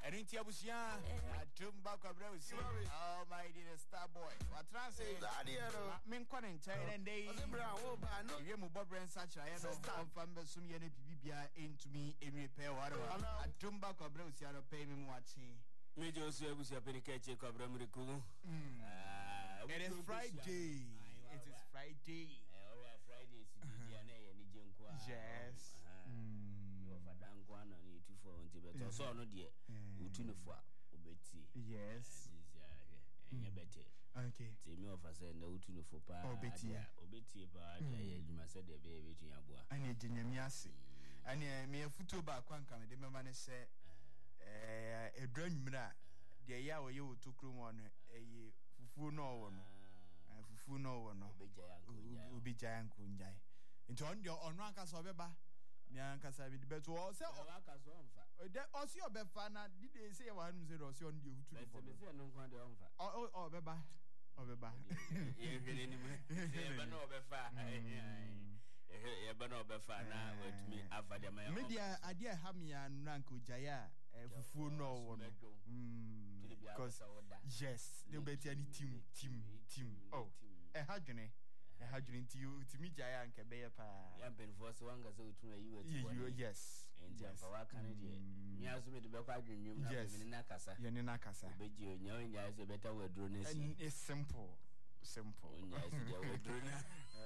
Erintia Busia, Tumba Cabrose. Oh, my dear star boy. What translate? Minquan in China and they. You move Bob and such. I am from Sumia Pibia into me in repair. Tumba Cabrose, you pay me watching. Major Busia Penikache Cabramriku. It is Friday. It is Friday. Friday is DNA and Nijankwa. Yes. Fadankwana ni tufo ntibet so no de utunufo obeti yes nyebete okay ti me offer na utunufo pa obeti pa ya adwuma se de be betu yaboa ani eginyami ase ani me afuto ba kwanka me de mema ne se edranwumra de ya wo ye otokru mo no fufu no wo no fufu no wo no obi jayanko njai nti on de ono aka so beba mi anka sabi de beto o se aka so onfa de o se obefa na dide se wa hanu se o se on de hutu no se me se no nkwa de onfa o beba ye hwele ni mu se be no obefa ye be no obefa na watumi afade ma media ade ha me ya nranka ojaya fufu no wo no because yes they better any team oh hadwene nti utimi jaya nke beye pa ya ben force wanga so utuna you yes and ya fa waka ne de mi aso me de be kwa adwennwum na be ni nakasa ye ni nakasa beji onya se better word na si it's simple onya se de word na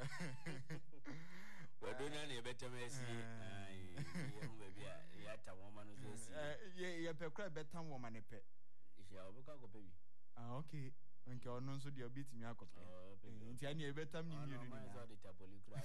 word na ne better mercy ye hu be bia ya ta woma no so si ye pe kra better woma ne pe ya obuka ko pe bi okay nke ono nso de obitimi akopɛ nti ani ebetam ni mienu ni na de tapoli kura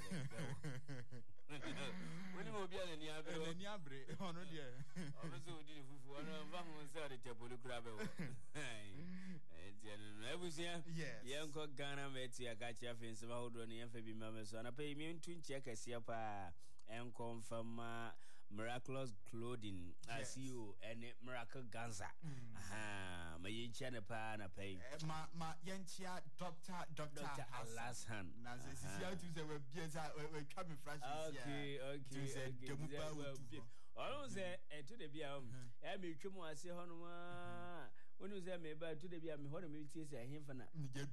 woni mo bia ni abre ono de obeso odi fufu ono va ho nso de tapoli kura be wo enti no ebusia yenko Ghana meti akachi afense ba hodo ne yemfa bi mameso na pay mi ntu nche kase pa confirm Miraculous Clothing asio ene Miracle Ganza ma yencha ne pa na pay ma yenchia Dr. Hassan na sisi ya tu se we bieza we twa me fresh okay all say to the bia e me twemu ase hono ma wonu say me ba to the bia me hono me tie say ahemfa na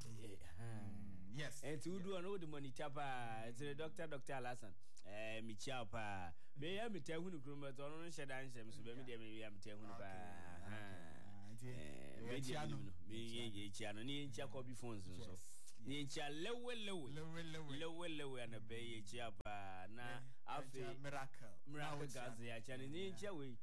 yes and to do on the monitor pa it's the Dr. Hassan me chia pa me ya me ta hunu kroma to no sheda nsem so be me de me ya me ta hunu pa me ye chiano ni ncha ko bi phones so ni ncha lewe na be ye chia pa na afi miracle gas ya chani ni ncha we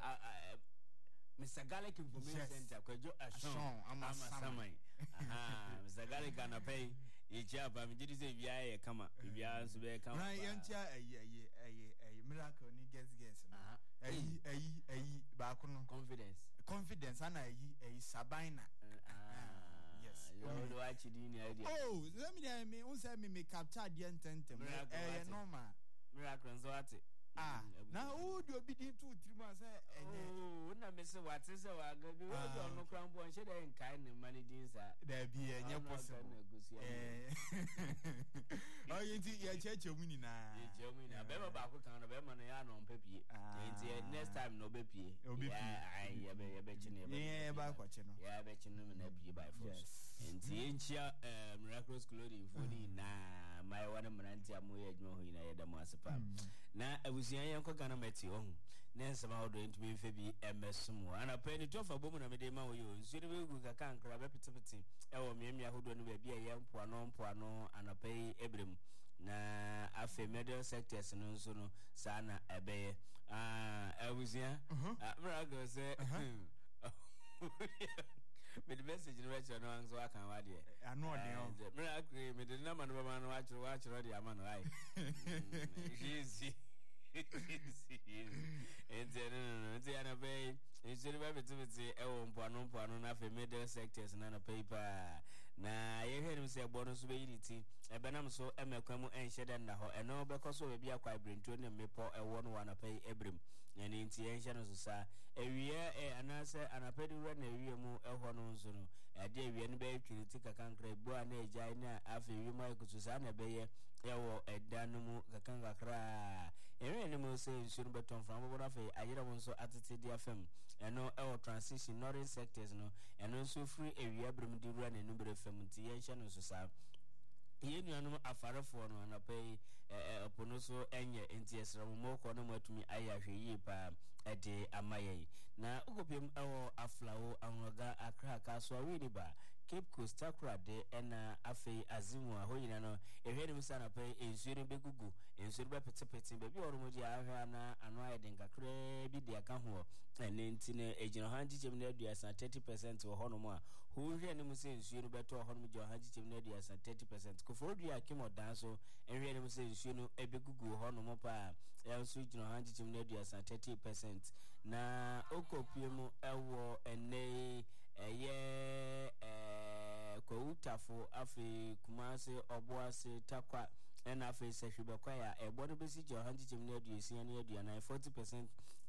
Mr. Garlic Information Center kwajo ashon amasamai Mr. Garlic ana pay ye chia pa me jidi se bia ye kama bia so be kama na yancha ayi miracle ni guess na ayi ba ko no confidence ana ayi sabina yes you watch it in idea oh let me unse me capture the intentem normal miracle nzo ate na do obi din 2-3 months enye na me se wate se wa ga bi wo do no krambo nche de nkai ne managing sa da bi enye possible oh yenti ya cheche mu ni na be ba ko kan no be ma no ya no mpepie yenti next time no be pie ya be chine ba ko che no ya be chine me na pie by force yenti enchia Miraculous Clothing fodi na mai wana mranti amoye adwuma ho ina ya da mo asepa na abusian yanko Ghana meti ohun na nsema hodo ntumi mfe bi emesum ana pe ni tofa bomu na mede ma wo yo nsuri be gu kaka ankra be pitipiti e wo miamia hodo no be ye mpoano anape ebrem na afe middle sectors no nso no sana ebeye abusian miracle say me the message in which no anso aka wa de anu ode miracle me the number no ma no wa chiro de ama no ai easy enti ana pay nsiri ba betibiti ewo mpoano na fe middle sectors na paper na ye hwenim se egbo no so be yiti ebenam so emekwamu enhyede na ho eno bekoso we bia kwa brentuo ne mepo ewo no wana pay ebrem ene enti enhye no so sa ewie anase anapedi we na ewie mu eho no nso no ade ewie no be twiriti kakankra bu ana ejai na afi wi mai kutusa na beye ewo edanu mu kakankra ene mo se nsuru beton from bo na fe ayira won so atete dia fam ɛno ɛwɔ transition northern sectors no ɛno nso free area brim di run enu bere fam nti yɛnhyɛ no so saa yenuanom afarefoɔ no anapɛ opono so enye nti esram mo kɔ no matumi ayɛ ahwɛ yie pa ɛde amayɛ na ukopem ɛwɔ aflawo anroga akra ka so awini ba Cape Coast Takoradi ɛna afei azimu a hoyina no ehwɛ nim sa anapɛ ensuo begugu ensuo bepetepete baabi ɔromo di ahwɛ na ano ayɛ den kakra bi de aka ho ɛne nti ne ejino hanjikyem na aduasa 30% wɔ hɔ no mu a hohwɛ nim sɛ ensuo no bɛtɔ hɔ no mu gye hanjikyem na aduasa 30% koforodua akimodan so ehwɛ nim sɛ ensuo no ebegugu hɔ no mu pa ɛnso ejino hanjikyem na aduasa 30% na okopiem ɛwɔ ɛnɛ ɛyɛ kwawutafo afi kumase oboase takwa ɛna afi sehwebekwa ya ɛbɔ no besi gye hanjikyem na aduasia na aduana 40%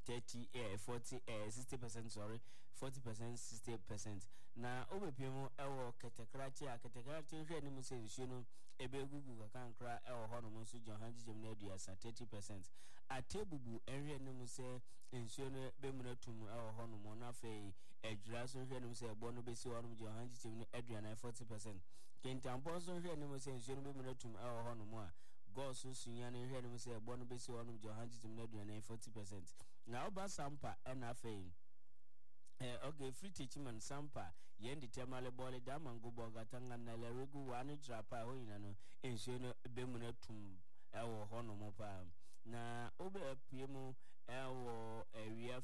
60% sorry 40% 60% na obepiem ɛwɔ ketekrache a ketekrache hwɛ ne mu sɛ nsuo no ebegugu kakankra ɛwɔ hɔ no mu nso gye hanjikyem na aduasa 30% atebubu ɛhwɛ ne mu sɛ nsuo no bemuna tum ɛwɔ hɔ no mu na afei adwira so hwɛ ne mu sɛ ɛbɔ no besi hɔ no mu gye hanjikyem na aduana 40% kentampo so hwɛ ne mu sɛ nsuo no bemuna tum ɛwɔ hɔ no mu a God so sunya no hwɛ ne mu sɛ ɛbɔ no besi hɔ no mu gye hanjikyem na aduana 40% na oba sampa ɛna afei okay free teachman sampa yendi temale bole da mango boga tanga na le regu wani drapa ho ina no ensuo no bemuna tum ɛwɔ hɔ no mu pa na obe apiemu ɛwɔ area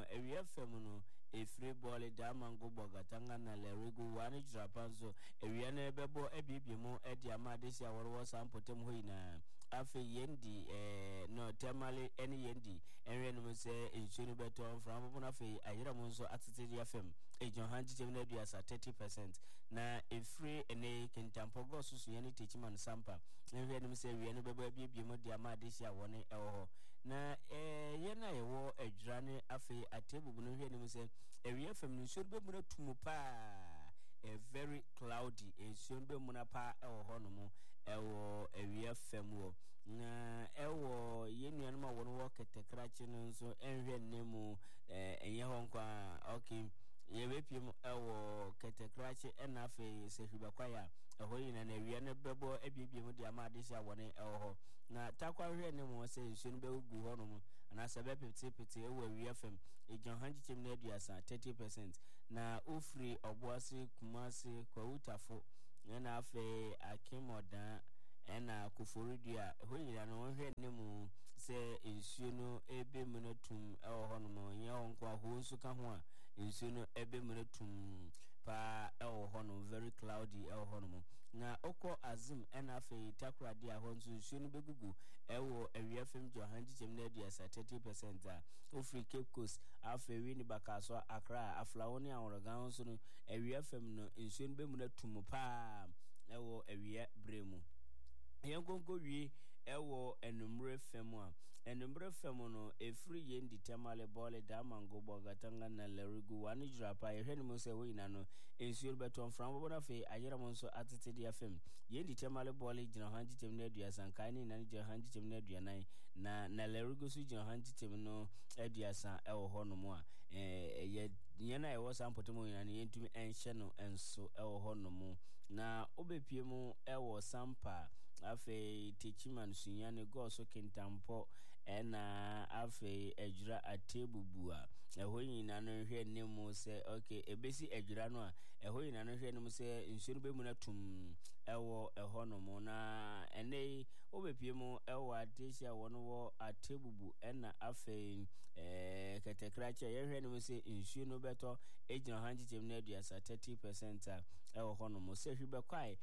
fam no free bole da mango boga tanga na le regu wani drapa so area na bebo ebibiemu edi amade sia wɔrɔ sampotem ho ina afi yendi no temale eni yendi enwe no se ensuo no beto from na afi ayira mo nso atete dia fam ejon hanjikyem na aduasa 30% na efri ene kentampo go susu yeni techiman sampa enwe no se wie no bebo abibiemu dia ma de hia woni ɛwɔ hɔ na ye na yewo adwira ne afi atebubu no hwe no se ewie fam no nsuo bebo na tumu pa very cloudy ensuo bebo na pa ɛwɔ hɔ no mo ɛwɔ ewie fam wo na ɛwɔ yenuan ma wɔn wɔ ketekrache no nso enhwɛ nemu enye hɔ nkwa okay yebepiem ɛwɔ ketekrache ɛna afei sehwibakwa ya ɛhɔ yina na ewie ne bɛbɔ ebiebiem de ama ade sia wɔne ɛwɔ hɔ na takwa hwɛ nemu sɛ nsuo no bɛgu hɔ no mu ana sɛ bɛpetepete ɛwɔ ewie fam ejan hanjikyem na aduasa 30% na ofri oboase kumase kwawutafo na afei akimodan ɛna koforodua hoyira no hwɛ nemu sɛ nsuo no ebemu no tum ɛwɔ hɔ no mu nyɛ hɔ nko aho nso ka ho a nsuo no ebemu no tum pa ɛwɔ hɔ no very cloudy ɛwɔ hɔ no mu na okɔ azim ɛna afei Takoradi a hɔ nso nsuo no begugu ɛwɔ awia fam gye hanjikyem na aduasa 30% a ofri Cape Coast afei wini bakaso Accra aflawo ne aworogan nso no awia fam no nsuo no bemu no tum pa ɛwɔ awia bremu yengongo wi ɛwɔ enumre fam a enumre fam no efri yendi temale bole da mango boga tanga na lerigu wani drapa yehwe no se wo ina no ensuo beton fram bo na fe ayera mo nso atete dia fam yendi temale bole gina hanjikyem na aduasa kan ni na gina hanjikyem na aduanan na lerigu so gina hanjikyem no aduasa ɛwɔ hɔ no mu a ye nyena ɛwɔ sampotomo ina ne yentumi enhye no enso ɛwɔ hɔ no mu na obepie mu ɛwɔ sampa afe techiman sunyane go so kentampo ena afe adwira atebubu a ɛhɔ nyina no hwɛ nemu se okay ebesi adwira no a ɛhɔ nyina no hwɛ nemu se nsuo no bemu na tum ɛwɔ ɛhɔ no mu na ene obepie mu ɛwɔ adehyia wɔno wɔ atebubu ena afe ketekrache yɛhwɛ nemu se nsuo no beto ejina hanjikyem na aduasa 30% a ɛwɔ hɔ no mu se hwebɛkwai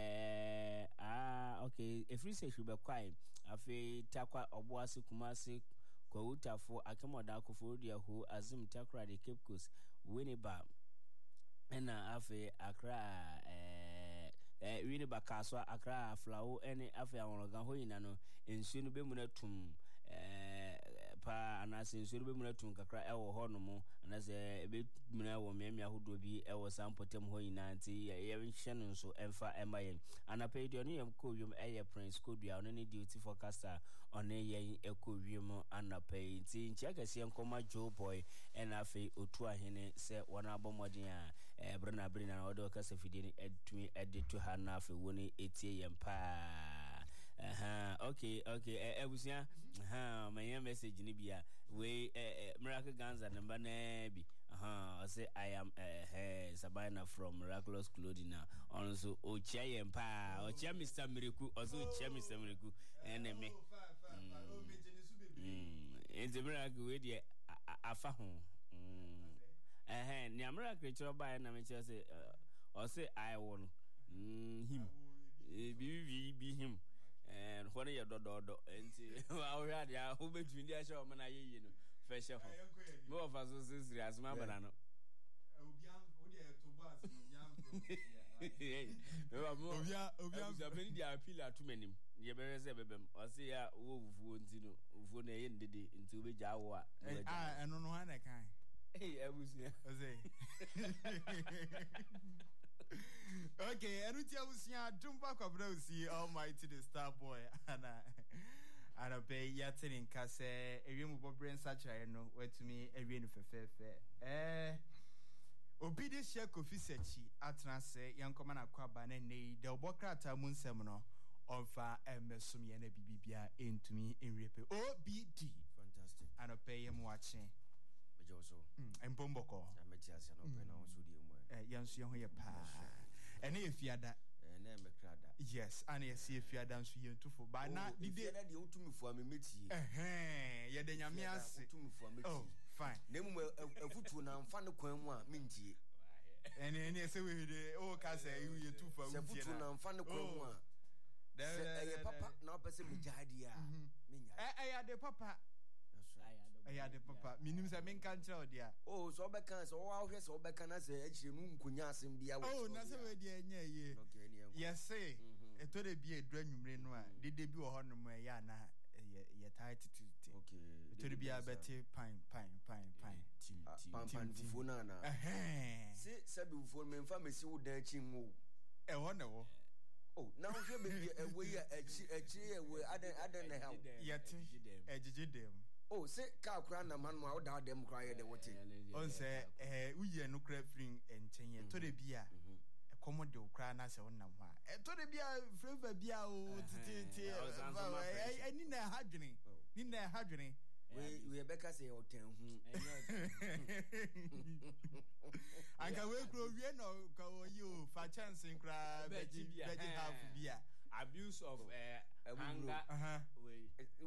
okay efri se hwebɛkwai afe takwa oboase kumase kwawutafo akimoda koforodua ho azim Takoradi Cape Coast Winneba ena afe Accra Winneba kaso Accra aflawo ene afe aworogan ho yina no ensuo no bemu na tum pa anase nsuo be muna tun kakra e wo ho no mo anase be muna wo miamia hodo bi e wo sampotem ho nyina nti ye hye no nso emfa emayen anapa ide no yem ko wiem eye prince kodua ono ne duty forecaster ono yen ekowiem anapa nti nchi akase nkoma Joe Boy ena afi otu ahene se wona abomodin a brina odo kasa fidie ni edumi editu ha na afi woni etie yem pa okay ebusia my message ni bia we Miracle Ganza number na bi say I am Sabina from Miraculous Clothing now also ochia yem pa ochia Mr. Miracle also ochia Mr. Miracle me enti Miracle we dey afa ho ni Miracle chiro ba na me say or say I won him be him and when you do enti wa we had ya who between dia show man aye no fresh ho me of us so serious ma bana no obian wo dey to boss obian beni dia appeal atumanim ye be say bebem o say ya wo vufuo nti no vufuo na ye ndede nti wo be ja wo a eno no ha na kan abusia o say okay, Erutia Usia, Jumba Cabrosi, Almighty the Star Boy, and I pay Yatin in Casse, a room of brain such I know where to me a ring for fair. Obedience share coffee sechi, Atnase, young commander Quaban, nay, the Bocrata Moon Seminole, on fire and Messumi and a BBBia into me in Ripe. OBD, fantastic, and I pay him watching. And Bomboko, I met Yasan open on Sudium. Young Sion pa. And if you had that, yes, and I see if you had done so you too for by now. Did you that you to me for me meet ye? Yeah, then you mean oh, fine. Name a foot to now fan the coin one minty. And any say we the old castle you too for a foot to now fan the coin one. There, papa, now person with idea. I had the papa. I had the papa. Minus I mean can't tell dear. Oh, so back can so how has all back can say actually moon kunyas and be oh, that's a dear yeah. Yes, say it would be a dream rain. Did they be a honor my yana? Yet I to okay. It would be a better pine. Funana. Say, Sabu for me, pharmacy would dance him. A wonder. Oh, now here be a way a chair where I don't know how yet edged them. Oh, say car crown a man without them cry the water. On say, we are no crafting and 10 years to the beer. A commodore crown as on now. To the beer, flavor beer, I need a hadgening. Need a hadgening. We are Becca say, or 10. I can wait for you for chancing crab, half beer. Abuse of anger.